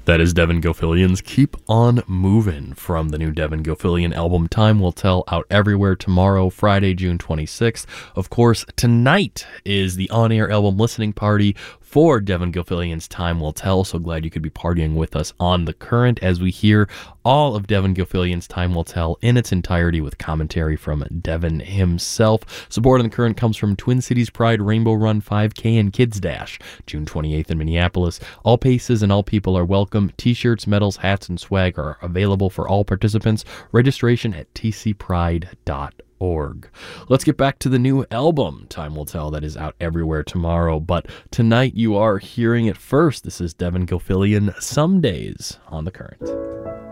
That is Devin Gilfillian's Keep On Movin' from the new Devin Gilfillian album Time Will Tell, out everywhere tomorrow, Friday, June 26th. Of course, tonight is the on-air album listening party for Devin Gilfillian's Time Will Tell. So glad you could be partying with us on The Current as we hear all of Devin Gilfillian's Time Will Tell in its entirety with commentary from Devin himself. Support on The Current comes from Twin Cities Pride Rainbow Run 5K and Kids Dash, June 28th in Minneapolis. All paces and all people are welcome. T-shirts, medals, hats, and swag are available for all participants. Registration at tcpride.org. Let's get back to the new album, Time Will Tell, that is out everywhere tomorrow. But tonight you are hearing it first. This is Devin Gilfillian, Some Days on The Current.